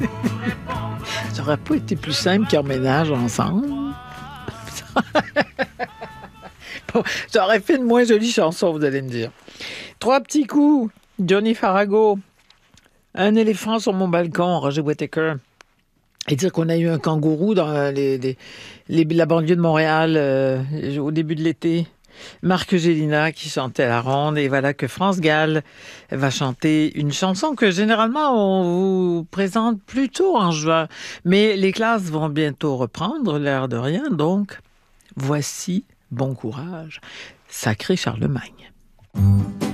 Ça aurait pas été plus simple qu'ils emménagent ensemble? Bon, ça aurait fait une moins jolie chanson, vous allez me dire. Trois petits coups. Johnny Farago. Un éléphant sur mon balcon, Roger Whittaker. Et dire qu'on a eu un kangourou dans la banlieue de Montréal au début de l'été. Marc Gélina qui chantait à la ronde. Et voilà que France Gall va chanter une chanson que généralement on vous présente plus tôt en juin. Mais les classes vont bientôt reprendre, l'air de rien. Donc, voici Bon courage, sacré Charlemagne.